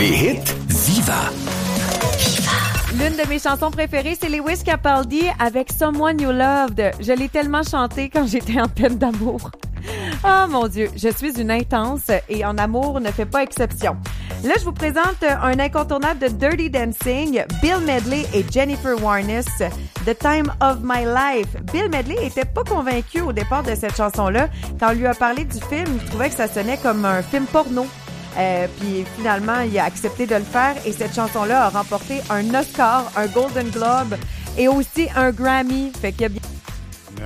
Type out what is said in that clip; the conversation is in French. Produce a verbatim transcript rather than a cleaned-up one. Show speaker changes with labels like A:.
A: Les hits Viva.
B: L'une de mes chansons préférées, c'est Lewis Capaldi avec Someone You Loved. Je l'ai tellement chanté quand j'étais en peine d'amour. Oh mon Dieu, je suis une intense et en amour ne fait pas exception. Là, je vous présente un incontournable de Dirty Dancing, Bill Medley et Jennifer Warnes, The Time of My Life. Bill Medley était pas convaincu au départ de cette chanson-là. Quand on lui a parlé du film, il trouvait que ça sonnait comme un film porno. Euh, puis finalement, il a accepté de le faire et cette chanson-là a remporté un Oscar, un Golden Globe et aussi un Grammy. Fait qu'il a bien